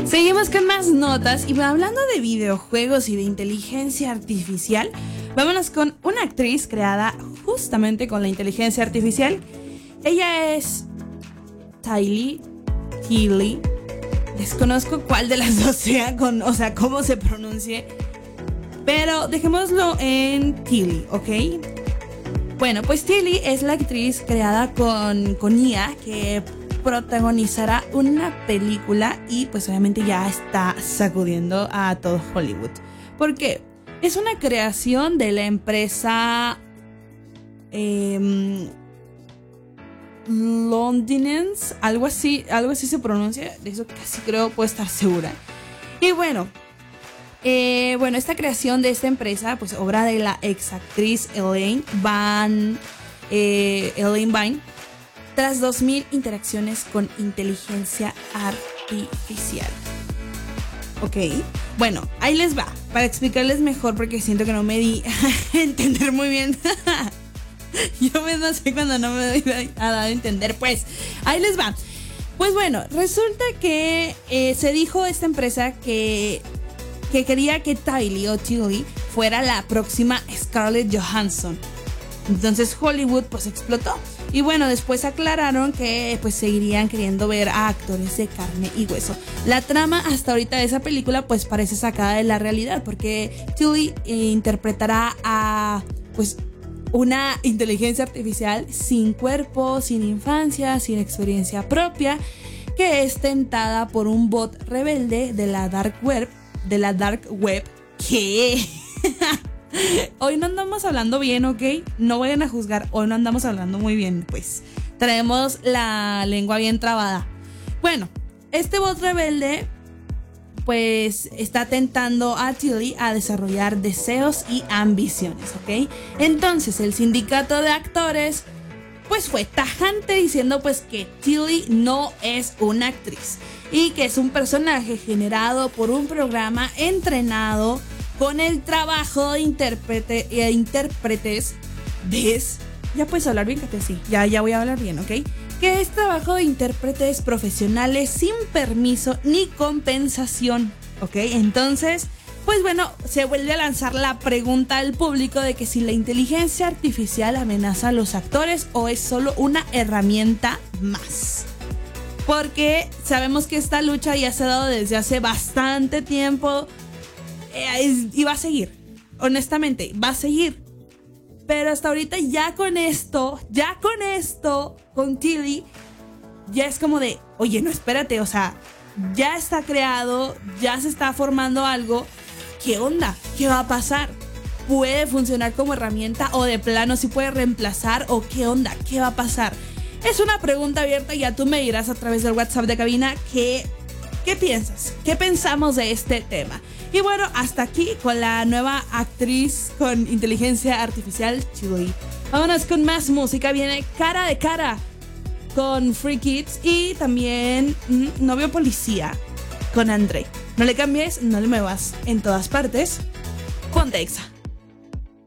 Seguimos con más notas y hablando de videojuegos y de inteligencia artificial, vámonos con una actriz creada justamente con la inteligencia artificial. Ella es Tylee. Desconozco cuál de las dos sea, cómo se pronuncie, pero dejémoslo en Tylee, ¿ok? Bueno, pues Tylee es la actriz creada con IA que protagonizará una película y pues obviamente ya está sacudiendo a todo Hollywood. ¿Por qué? Es una creación de la empresa Londinense, algo así se pronuncia, de eso casi creo, puedo estar segura. Y bueno, esta creación de esta empresa, pues obra de la ex actriz Elaine Vine, tras 2000 interacciones con inteligencia artificial. Ok, bueno, ahí les va, para explicarles mejor porque siento que no me di a entender muy bien. Yo misma sé cuando no me doy a dar a entender, pues ahí les va. Pues bueno, resulta que se dijo esta empresa que quería que Tylee fuera la próxima Scarlett Johansson. Entonces Hollywood pues explotó. Y bueno, después aclararon que pues seguirían queriendo ver a actores de carne y hueso. La trama hasta ahorita de esa película pues parece sacada de la realidad, porque Tylee interpretará a pues una inteligencia artificial sin cuerpo, sin infancia, sin experiencia propia, que es tentada por un bot rebelde de la dark web, que hoy no andamos hablando bien, ¿ok? No vayan a juzgar, hoy no andamos hablando muy bien, pues traemos la lengua bien trabada. Bueno, este bot rebelde pues está tentando a Tylee a desarrollar deseos y ambiciones, ¿ok? Entonces el sindicato de actores pues fue tajante diciendo pues que Tylee no es una actriz y que es un personaje generado por un programa entrenado con el trabajo de intérpretes. ¿Ves? Ya puedes hablar bien, Katia, sí. Ya voy a hablar bien, ¿ok? Que es trabajo de intérpretes profesionales sin permiso ni compensación, ¿ok? Entonces, pues bueno, se vuelve a lanzar la pregunta al público de que si la inteligencia artificial amenaza a los actores o es solo una herramienta más. Porque sabemos que esta lucha ya se ha dado desde hace bastante tiempo. Y va a seguir, honestamente, va a seguir. Pero hasta ahorita ya con esto, con Tylee, ya es como de, oye, no, espérate, o sea, ya está creado, ya se está formando algo. ¿Qué onda? ¿Qué va a pasar? ¿Puede funcionar como herramienta o de plano sí puede reemplazar? ¿O qué onda? ¿Qué va a pasar? Es una pregunta abierta y ya tú me dirás a través del WhatsApp de cabina ¿qué piensas? ¿Qué pensamos de este tema? Y bueno, hasta aquí con la nueva actriz con inteligencia artificial, Tylee. Vámonos con más música. Viene Cara de Cara con Free Kids y también Novio Policía con André. No le cambies, no le muevas. En todas partes, ponte Exa.